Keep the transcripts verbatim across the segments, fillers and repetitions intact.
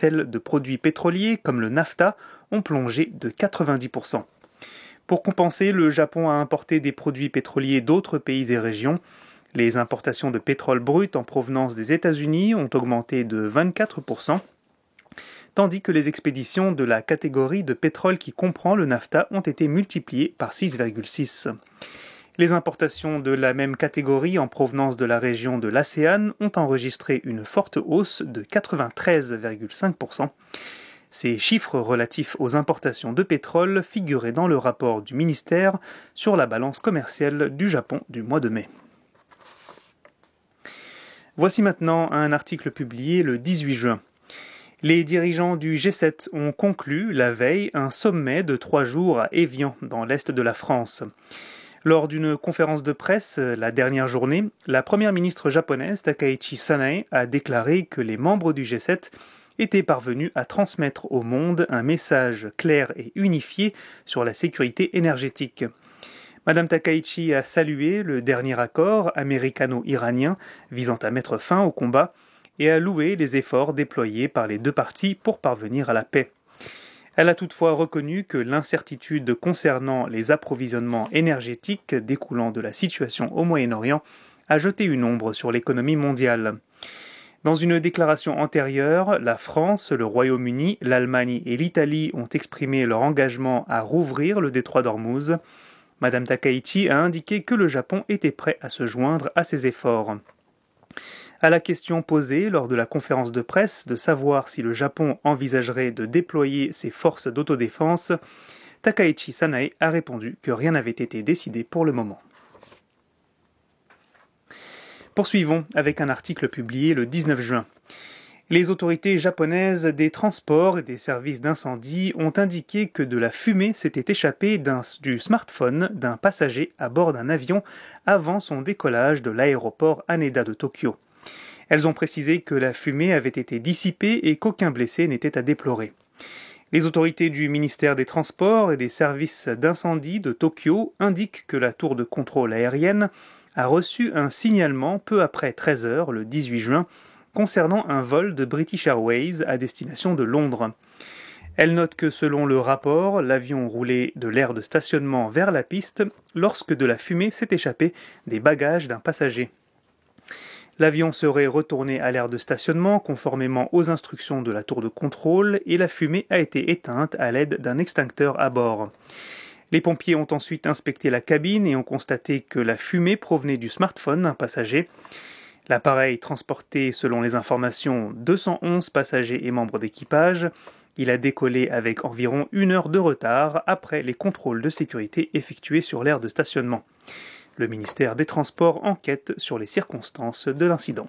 celles de produits pétroliers comme le nafta ont plongé de quatre-vingt-dix pour cent. Pour compenser, le Japon a importé des produits pétroliers d'autres pays et régions. Les importations de pétrole brut en provenance des États-Unis ont augmenté de vingt-quatre pour cent, tandis que les expéditions de la catégorie de pétrole qui comprend le nafta ont été multipliées par six virgule six. Les importations de la même catégorie en provenance de la région de l'ASEAN ont enregistré une forte hausse de quatre-vingt-treize virgule cinq pour cent. Ces chiffres relatifs aux importations de pétrole figuraient dans le rapport du ministère sur la balance commerciale du Japon du mois de mai. Voici maintenant un article publié le dix-huit juin. Les dirigeants du G sept ont conclu la veille un sommet de trois jours à Évian, dans l'est de la France. Lors d'une conférence de presse, la dernière journée, la première ministre japonaise Takaichi Sanae a déclaré que les membres du G sept étaient parvenus à transmettre au monde un message clair et unifié sur la sécurité énergétique. Madame Takaichi a salué le dernier accord américano-iranien visant à mettre fin au combat et a loué les efforts déployés par les deux parties pour parvenir à la paix. Elle a toutefois reconnu que l'incertitude concernant les approvisionnements énergétiques découlant de la situation au Moyen-Orient a jeté une ombre sur l'économie mondiale. Dans une déclaration antérieure, la France, le Royaume-Uni, l'Allemagne et l'Italie ont exprimé leur engagement à rouvrir le détroit d'Ormuz. Madame Takaichi a indiqué que le Japon était prêt à se joindre à ces efforts. À la question posée lors de la conférence de presse de savoir si le Japon envisagerait de déployer ses forces d'autodéfense, Takaichi Sanae a répondu que rien n'avait été décidé pour le moment. Poursuivons avec un article publié le dix-neuf juin. Les autorités japonaises des transports et des services d'incendie ont indiqué que de la fumée s'était échappée d'un, du smartphone d'un passager à bord d'un avion avant son décollage de l'aéroport Haneda de Tokyo. Elles ont précisé que la fumée avait été dissipée et qu'aucun blessé n'était à déplorer. Les autorités du ministère des Transports et des services d'incendie de Tokyo indiquent que la tour de contrôle aérienne a reçu un signalement peu après treize heures le dix-huit juin concernant un vol de British Airways à destination de Londres. Elle note que selon le rapport, l'avion roulait de l'aire de stationnement vers la piste lorsque de la fumée s'est échappée des bagages d'un passager. L'avion serait retourné à l'aire de stationnement conformément aux instructions de la tour de contrôle et la fumée a été éteinte à l'aide d'un extincteur à bord. Les pompiers ont ensuite inspecté la cabine et ont constaté que la fumée provenait du smartphone d'un passager. L'appareil transportait, selon les informations, deux cent onze passagers et membres d'équipage. Il a décollé avec environ une heure de retard après les contrôles de sécurité effectués sur l'aire de stationnement. Le ministère des Transports enquête sur les circonstances de l'incident.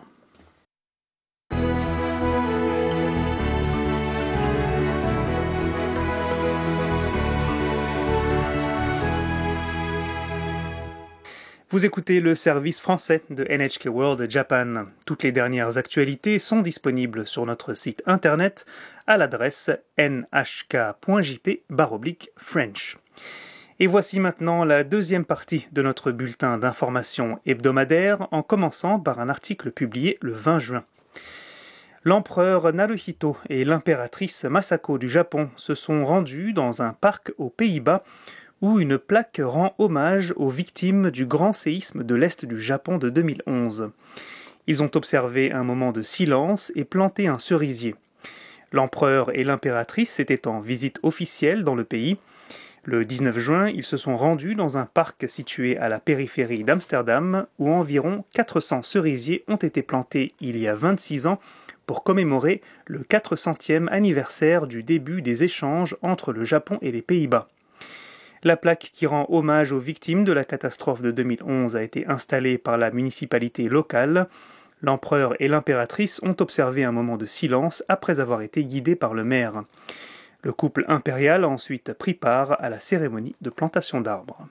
Vous écoutez le service français de N H K World Japan. Toutes les dernières actualités sont disponibles sur notre site internet à l'adresse n h k point j p barre oblique French. Et voici maintenant la deuxième partie de notre bulletin d'information hebdomadaire en commençant par un article publié le vingt juin. L'empereur Naruhito et l'impératrice Masako du Japon se sont rendus dans un parc aux Pays-Bas où une plaque rend hommage aux victimes du grand séisme de l'Est du Japon de deux mille onze. Ils ont observé un moment de silence et planté un cerisier. L'empereur et l'impératrice étaient en visite officielle dans le pays. Le dix-neuf juin, ils se sont rendus dans un parc situé à la périphérie d'Amsterdam où environ quatre cents cerisiers ont été plantés il y a vingt-six ans pour commémorer le quatre centième anniversaire du début des échanges entre le Japon et les Pays-Bas. La plaque qui rend hommage aux victimes de la catastrophe de deux mille onze a été installée par la municipalité locale. L'empereur et l'impératrice ont observé un moment de silence après avoir été guidés par le maire. Le couple impérial a ensuite pris part à la cérémonie de plantation d'arbres.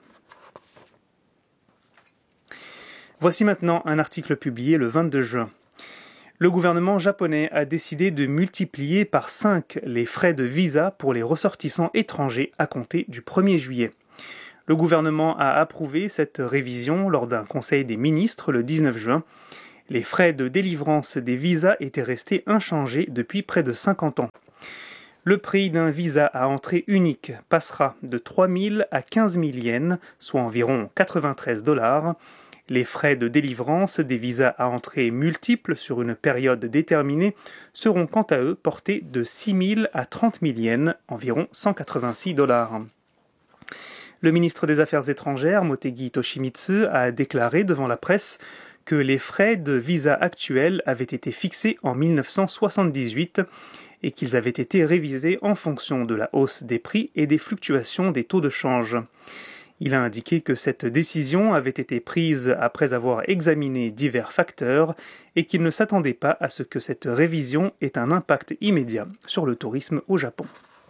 Voici maintenant un article publié le vingt-deux juin. Le gouvernement japonais a décidé de multiplier par cinq les frais de visa pour les ressortissants étrangers à compter du premier juillet. Le gouvernement a approuvé cette révision lors d'un conseil des ministres le dix-neuf juin. Les frais de délivrance des visas étaient restés inchangés depuis près de cinquante ans. Le prix d'un visa à entrée unique passera de trois mille à quinze mille yens, soit environ quatre-vingt-treize dollars. Les frais de délivrance des visas à entrée multiples sur une période déterminée seront quant à eux portés de six mille à trente mille yens, environ cent quatre-vingt-six dollars. Le ministre des Affaires étrangères, Motegi Toshimitsu, a déclaré devant la presse que les frais de visa actuels avaient été fixés en mille neuf cent soixante-dix-huit et qu'ils avaient été révisés en fonction de la hausse des prix et des fluctuations des taux de change. Il a indiqué que cette décision avait été prise après avoir examiné divers facteurs et qu'il ne s'attendait pas à ce que cette révision ait un impact immédiat sur le tourisme au Japon.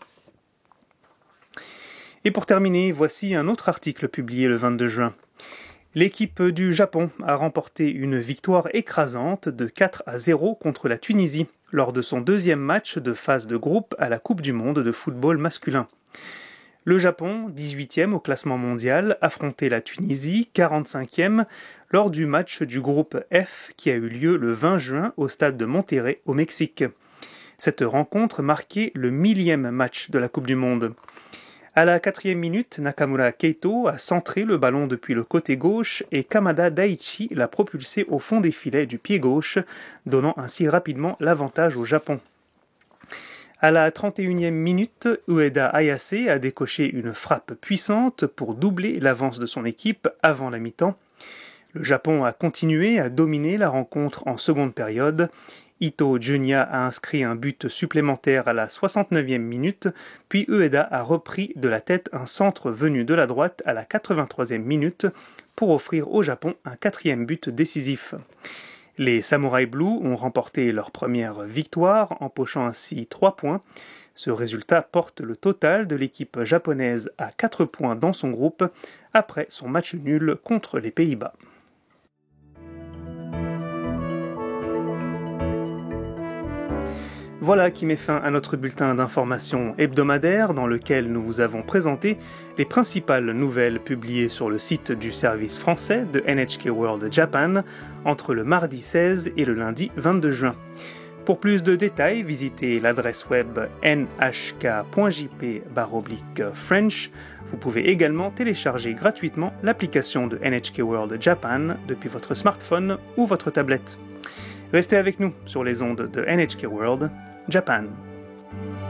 Et pour terminer, voici un autre article publié le vingt-deux juin. L'équipe du Japon a remporté une victoire écrasante de quatre à zéro contre la Tunisie lors de son deuxième match de phase de groupe à la Coupe du monde de football masculin. Le Japon, dix-huitième au classement mondial, affrontait la Tunisie, quarante-cinquième, lors du match du groupe F qui a eu lieu le vingt juin au stade de Monterrey au Mexique. Cette rencontre marquait le millième match de la Coupe du monde. À la quatrième minute, Nakamura Keito a centré le ballon depuis le côté gauche et Kamada Daichi l'a propulsé au fond des filets du pied gauche, donnant ainsi rapidement l'avantage au Japon. À la trente et unième minute, Ueda Ayase a décoché une frappe puissante pour doubler l'avance de son équipe avant la mi-temps. Le Japon a continué à dominer la rencontre en seconde période. Ito Junya a inscrit un but supplémentaire à la soixante-neuvième minute, puis Ueda a repris de la tête un centre venu de la droite à la quatre-vingt-troisième minute pour offrir au Japon un quatrième but décisif. Les Samurai Blue ont remporté leur première victoire, empochant ainsi trois points. Ce résultat porte le total de l'équipe japonaise à quatre points dans son groupe, après son match nul contre les Pays-Bas. Voilà qui met fin à notre bulletin d'information hebdomadaire dans lequel nous vous avons présenté les principales nouvelles publiées sur le site du service français de N H K World Japan entre le mardi seize et le lundi vingt-deux juin. Pour plus de détails, visitez l'adresse web n h k point j p slash french. Vous pouvez également télécharger gratuitement l'application de N H K World Japan depuis votre smartphone ou votre tablette. Restez avec nous sur les ondes de N H K World Japan.